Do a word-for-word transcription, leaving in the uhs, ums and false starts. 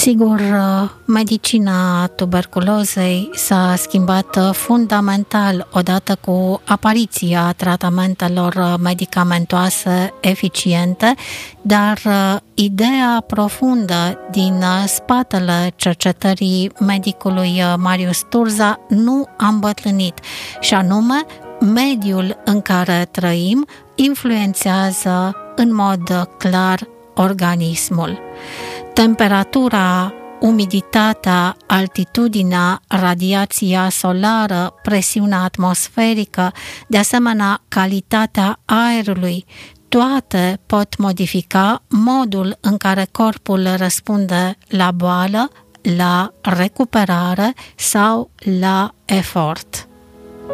Sigur, medicina tuberculozei s-a schimbat fundamental odată cu apariția tratamentelor medicamentoase eficiente, dar ideea profundă din spatele cercetării medicului Marius Turza nu a îmbătrânit, și anume, mediul în care trăim influențează în mod clar organismul. Temperatura, umiditatea, altitudinea, radiația solară, presiunea atmosferică, de asemenea calitatea aerului, toate pot modifica modul în care corpul răspunde la boală, la recuperare sau la efort.